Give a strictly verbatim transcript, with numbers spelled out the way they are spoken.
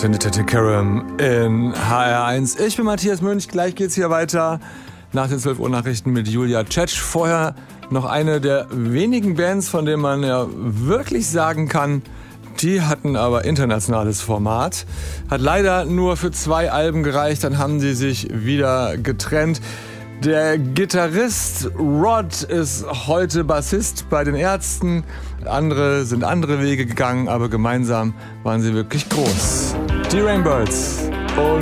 Trinity Karam in H R eins. Ich bin Matthias Münch, gleich geht's hier weiter nach den zwölf Uhr Nachrichten mit Julia Tschetsch. Vorher noch eine der wenigen Bands, von denen man ja wirklich sagen kann, die hatten aber internationales Format. Hat leider nur für zwei Alben gereicht, dann haben sie sich wieder getrennt. Der Gitarrist Rod ist heute Bassist bei den Ärzten. Andere sind andere Wege gegangen, aber gemeinsam waren sie wirklich groß. Die Rainbirds und